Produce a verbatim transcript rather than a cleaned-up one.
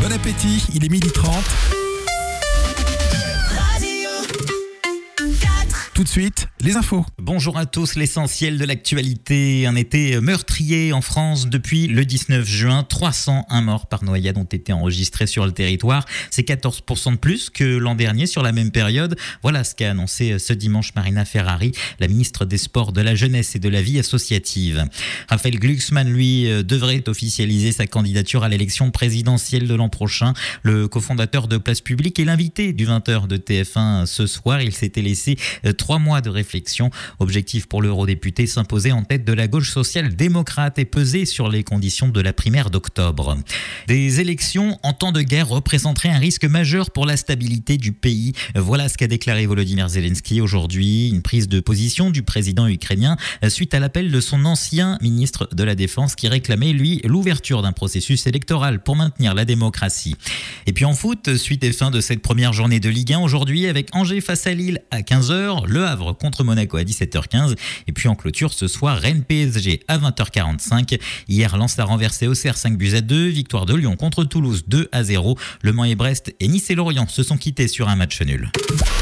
Bon appétit, il est midi trente. Tout de suite, les infos. Bonjour à tous, l'essentiel de l'actualité. Un été meurtrier en France depuis le dix-neuf juin. trois cent un morts par noyade ont été enregistrés sur le territoire. C'est quatorze pour cent de plus que l'an dernier sur la même période. Voilà ce qu'a annoncé ce dimanche Marina Ferrari, la ministre des Sports, de la Jeunesse et de la Vie associative. Raphaël Glucksmann, lui, devrait officialiser sa candidature à l'élection présidentielle de l'an prochain. Le cofondateur de Place Publique est l'invité du vingt heures de T F un ce soir. Il s'était laissé trois mois de réflexion. Objectif pour l'eurodéputé, s'imposer en tête de la gauche social-démocrate et peser sur les conditions de la primaire d'octobre. Des élections en temps de guerre représenteraient un risque majeur pour la stabilité du pays. Voilà ce qu'a déclaré Volodymyr Zelensky aujourd'hui. Une prise de position du président ukrainien suite à l'appel de son ancien ministre de la Défense qui réclamait, lui, l'ouverture d'un processus électoral pour maintenir la démocratie. Et puis en foot, suite et fin de cette première journée de Ligue un aujourd'hui avec Angers face à Lille à quinze heures, Le Havre contre Monaco à dix-sept heures quinze et puis en clôture ce soir Rennes P S G à vingt heures quarante-cinq. Hier, Lens a renversé Auxerre cinq buts à deux, victoire de Lyon contre Toulouse deux à zéro. Le Mans et Brest et Nice et Lorient se sont quittés sur un match nul.